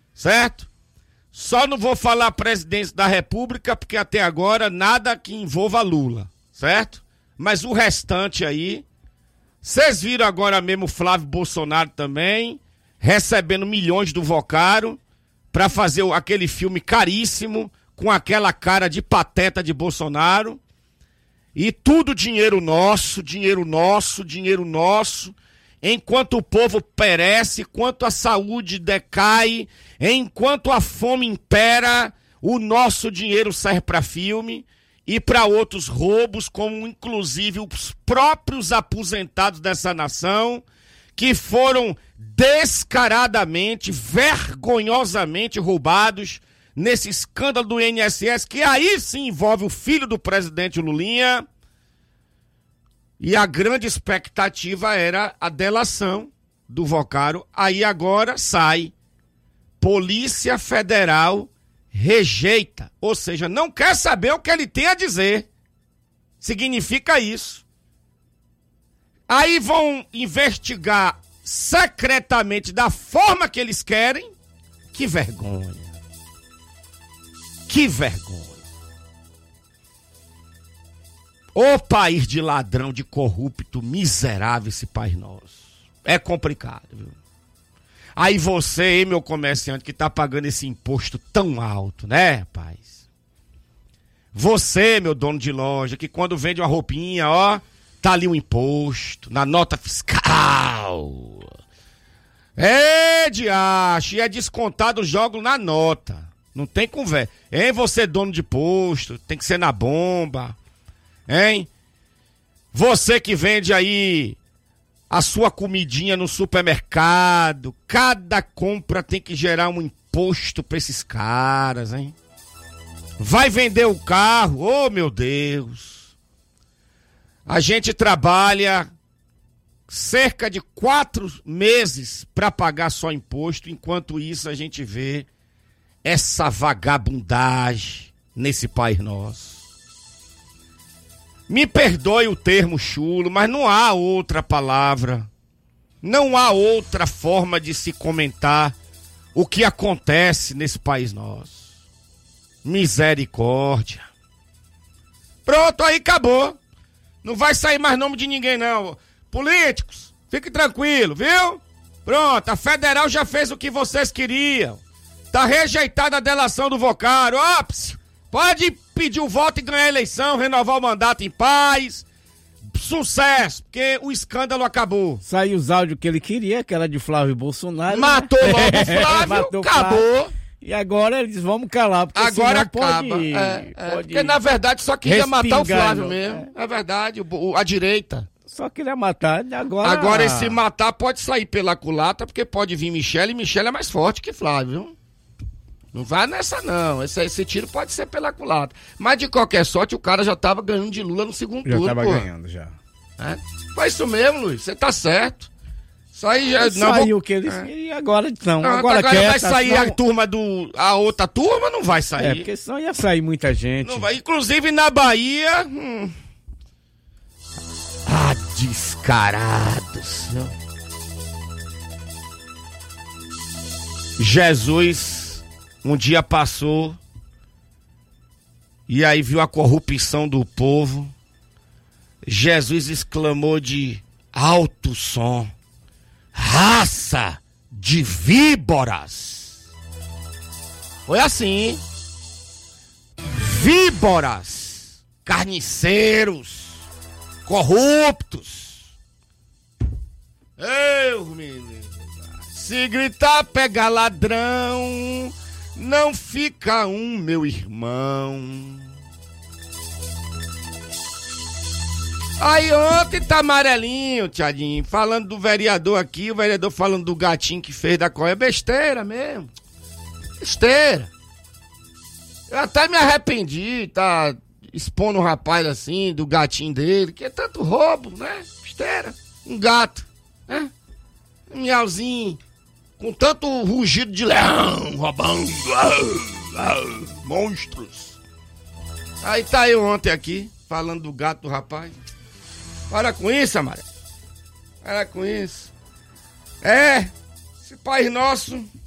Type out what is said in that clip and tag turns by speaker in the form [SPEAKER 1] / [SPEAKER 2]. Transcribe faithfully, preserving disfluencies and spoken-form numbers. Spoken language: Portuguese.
[SPEAKER 1] certo? Só não vou falar presidência da República, porque até agora nada que envolva Lula, certo? Mas o restante aí, vocês viram agora mesmo o Flávio Bolsonaro também, recebendo milhões do Vocaro pra fazer aquele filme caríssimo, com aquela cara de pateta de Bolsonaro. E tudo dinheiro nosso, dinheiro nosso, dinheiro nosso, enquanto o povo perece, enquanto a saúde decai, enquanto a fome impera, o nosso dinheiro serve para filme e para outros roubos, como inclusive os próprios aposentados dessa nação, que foram descaradamente, vergonhosamente roubados nesse escândalo do I N S S, que aí sim envolve o filho do presidente Lulinha. E a grande expectativa era a delação do Vocaro. Aí agora sai. Polícia Federal rejeita. Ou seja, não quer saber o que ele tem a dizer. Significa isso. Aí vão investigar secretamente da forma que eles querem. Que vergonha. Que vergonha. Ô país de ladrão, de corrupto, miserável esse país nosso. É complicado, viu? Aí você, meu comerciante, que tá pagando esse imposto tão alto, né, rapaz? Você, meu dono de loja, que quando vende uma roupinha, ó, tá ali o imposto, na nota fiscal. É, diacho, e é descontado o jogo na nota. Não tem conversa. Hein, você, dono de posto, tem que ser na bomba. Hein? Você que vende aí a sua comidinha no supermercado, cada compra tem que gerar um imposto pra esses caras, hein? Vai vender o carro, oh meu Deus. A gente trabalha cerca de quatro meses pra pagar só imposto, enquanto isso a gente vê essa vagabundagem nesse país nosso. Me perdoe o termo chulo, mas não há outra palavra, não há outra forma de se comentar o que acontece nesse país nosso. Misericórdia. Pronto, aí acabou. Não vai sair mais nome de ninguém, não. Políticos, fique tranquilo, viu? Pronto, a federal já fez o que vocês queriam. Tá rejeitada a delação do Vocaro. Ó, pode pedir o voto e ganhar a eleição, renovar o mandato em paz. Sucesso, porque o escândalo acabou.
[SPEAKER 2] Saiu os áudios que ele queria, que era de Flávio Bolsonaro.
[SPEAKER 1] Matou
[SPEAKER 2] né?
[SPEAKER 1] logo o Flávio,
[SPEAKER 2] Matou
[SPEAKER 1] acabou.
[SPEAKER 2] Flávio. E agora eles vão calar, porque
[SPEAKER 1] agora
[SPEAKER 2] acaba.
[SPEAKER 1] Pode, é, é,
[SPEAKER 2] pode
[SPEAKER 1] porque na verdade só queria matar o Flávio
[SPEAKER 2] não.
[SPEAKER 1] mesmo. É, é verdade, o, a direita.
[SPEAKER 2] Só queria matar, agora...
[SPEAKER 1] Agora esse matar pode sair pela culata, porque pode vir Michele, e Michele é mais forte que Flávio, viu? Não vai nessa não, esse, esse tiro pode ser pela culata. Mas de qualquer sorte, o cara já tava ganhando de Lula no segundo
[SPEAKER 2] já
[SPEAKER 1] turno,
[SPEAKER 2] tava
[SPEAKER 1] pô.
[SPEAKER 2] ganhando, já.
[SPEAKER 1] É? Foi isso mesmo, Luiz, você tá certo. Isso aí já...
[SPEAKER 2] Saiu
[SPEAKER 1] não, vou...
[SPEAKER 2] o que eles
[SPEAKER 1] é.
[SPEAKER 2] queriam, agora não.
[SPEAKER 1] não
[SPEAKER 2] agora
[SPEAKER 1] agora
[SPEAKER 2] quieta,
[SPEAKER 1] vai sair
[SPEAKER 2] senão...
[SPEAKER 1] a turma do... A outra turma não vai sair.
[SPEAKER 2] É, porque senão ia sair muita gente.
[SPEAKER 1] Não vai. Inclusive na Bahia... Hum... Ah, descarados. Jesus um dia passou e aí viu a corrupção do povo. Jesus exclamou de alto som: raça de víboras. Foi assim. Víboras, carniceiros, corruptos. Eu, menino, se gritar pega ladrão, não fica um, meu irmão. Aí ontem tá amarelinho, Tiadinho, falando do vereador aqui, o vereador falando do gatinho que fez da coisa. É besteira mesmo. Besteira. Eu até me arrependi, tá expondo o rapaz assim, do gatinho dele, que é tanto roubo, né? Besteira. Um gato, né? Um miauzinho, com tanto rugido de leão, roubando. Monstros. Aí tá eu ontem aqui, falando do gato do rapaz. Para com isso, Amarelo. Para com isso. É, esse país nosso